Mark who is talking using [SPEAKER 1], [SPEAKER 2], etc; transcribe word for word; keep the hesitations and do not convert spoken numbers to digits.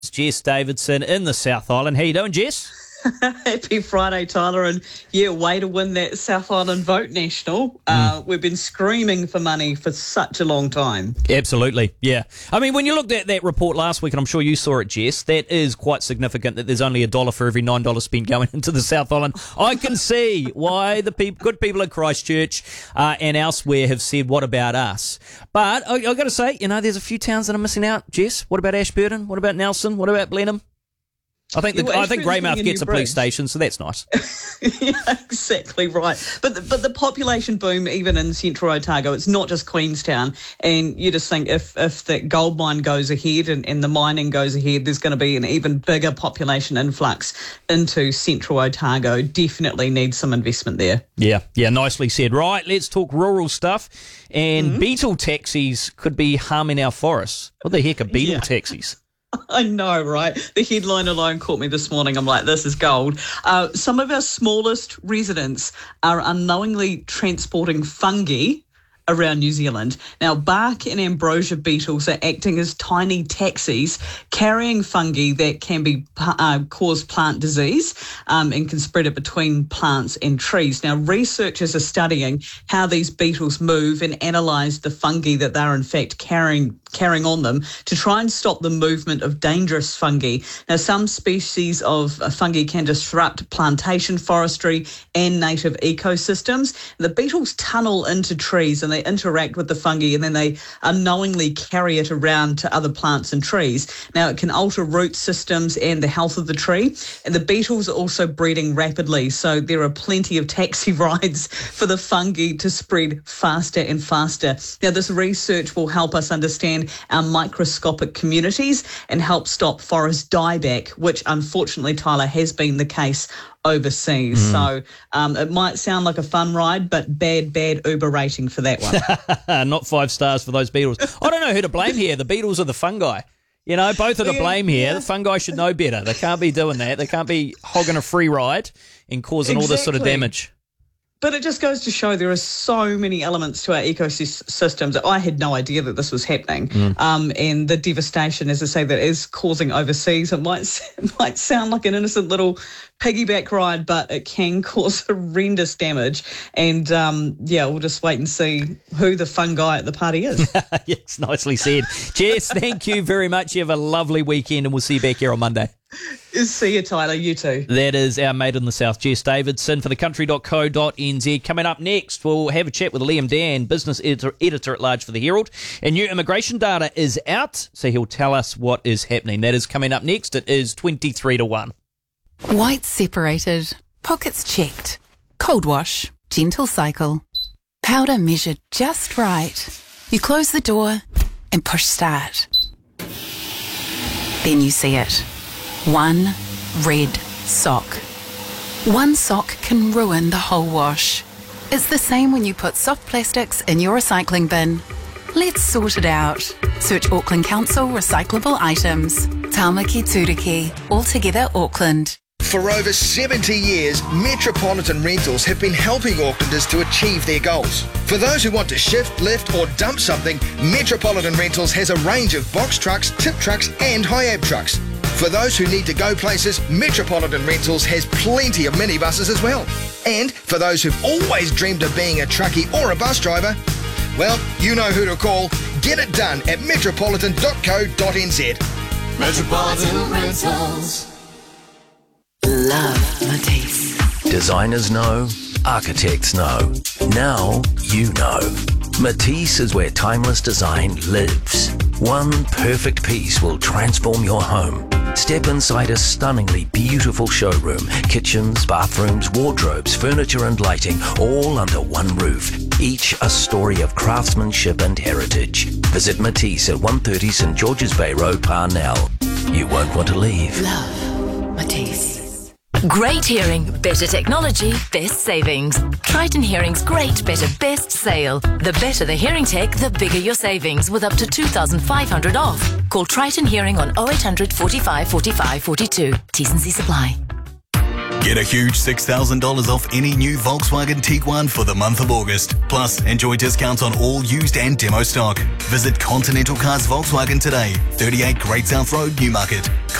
[SPEAKER 1] Jess Davidson in the South Island. How you doing, Jess?
[SPEAKER 2] Happy Friday, Tyler, and yeah, way to win that South Island Vote National. Mm. Uh, we've been screaming for money for such a long time.
[SPEAKER 1] Absolutely, yeah. I mean, when you looked at that report last week, and I'm sure you saw it, Jess, that is quite significant that there's only a dollar for every nine dollars spent going into the South Island. I can see why the pe- good people at Christchurch uh, and elsewhere have said, what about us? But I, I've got to say, you know, there's a few towns that are missing out, Jess. What about Ashburton? What about Nelson? What about Blenheim? I think the, yeah, well, I think Greymouth gets a police station, so that's nice.
[SPEAKER 2] Yeah, exactly right. But the, but the population boom, even in Central Otago, it's not just Queenstown. And you just think if if that gold mine goes ahead and, and the mining goes ahead, there's going to be an even bigger population influx into Central Otago. Definitely needs some investment there.
[SPEAKER 1] Yeah, yeah, nicely said. Right, let's talk rural stuff. And mm-hmm. beetle taxis could be harming our forests. What the heck are beetle yeah. taxis?
[SPEAKER 2] I know, right? The headline alone caught me this morning. I'm like, this is gold. Uh, some of our smallest residents are unknowingly transporting fungi around New Zealand. Now, bark and ambrosia beetles are acting as tiny taxis, carrying fungi that can be uh, cause plant disease um, and can spread it between plants and trees. Now, researchers are studying how these beetles move and analyse the fungi that they're in fact carrying carrying on them to try and stop the movement of dangerous fungi. Now, some species of fungi can disrupt plantation forestry and native ecosystems. The beetles tunnel into trees and they interact with the fungi and then they unknowingly carry it around to other plants and trees. Now, it can alter root systems and the health of the tree. And the beetles are also breeding rapidly, so there are plenty of taxi rides for the fungi to spread faster and faster. Now, this research will help us understand our microscopic communities and help stop forest dieback, which unfortunately, Tyler, has been the case overseas. Mm. So um, it might sound like a fun ride, but bad, bad Uber rating for that
[SPEAKER 1] one. Not five stars for those beetles. I don't know who to blame here, the beetles or the fungi. You know, both are to blame here. Yeah. The fungi should know better. They can't be doing that. They can't be hogging a free ride and causing exactly. all this sort of damage.
[SPEAKER 2] But it just goes to show there are so many elements to our ecosystems. I had no idea that this was happening. Mm. Um, and the devastation, as I say, that is causing overseas, it might, it might sound like an innocent little piggyback ride, but it can cause horrendous damage. And, um, yeah, we'll just wait and see who the fun guy at the party is.
[SPEAKER 1] Yes, nicely said. Jess, thank you very much. You have a lovely weekend, and we'll see you back here on Monday.
[SPEAKER 2] See you, Tyler. You too.
[SPEAKER 1] That is our mate in the South, Jess Davidson, for the country dot co dot n z. Coming up next, we'll have a chat with Liam Dan, business editor, editor at large for the Herald. And new immigration data is out, so he'll tell us what is happening. That is coming up next. It is twenty-three to one.
[SPEAKER 3] White separated, pockets checked, cold wash, gentle cycle, powder measured just right. You close the door and push start. Then you see it. One red sock. One sock can ruin the whole wash. It's the same when you put soft plastics in your recycling bin. Let's sort it out. Search Auckland Council recyclable items. Tāmaki Turiki, altogether Auckland.
[SPEAKER 4] For over seventy years, Metropolitan Rentals have been helping Aucklanders to achieve their goals. For those who want to shift, lift or dump something, Metropolitan Rentals has a range of box trucks, tip trucks and high-ab trucks. For those who need to go places, Metropolitan Rentals has plenty of minibuses as well. And for those who've always dreamed of being a truckie or a bus driver, well, you know who to call. Get it done at metropolitan dot co dot n z.
[SPEAKER 5] Metropolitan Rentals.
[SPEAKER 3] Love Matisse.
[SPEAKER 6] Designers know, architects know. Now you know. Matisse is where timeless design lives. One perfect piece will transform your home. Step inside a stunningly beautiful showroom. Kitchens, bathrooms, wardrobes, furniture and lighting, all under one roof. Each a story of craftsmanship and heritage. Visit Matisse at one thirty St George's Bay Road, Parnell. You won't want to leave.
[SPEAKER 3] Love Matisse.
[SPEAKER 7] Great hearing, better technology, best savings. Triton Hearing's Great Better Best Sale. The better the hearing tech, the bigger your savings, with up to two thousand five hundred dollars off. Call Triton Hearing on oh eight hundred, forty-five, forty-five, forty-two. T's and C's apply.
[SPEAKER 8] Get a huge six thousand dollars off any new Volkswagen Tiguan for the month of August. Plus, enjoy discounts on all used and demo stock. Visit Continental Cars Volkswagen today, thirty-eight Great South Road, Newmarket.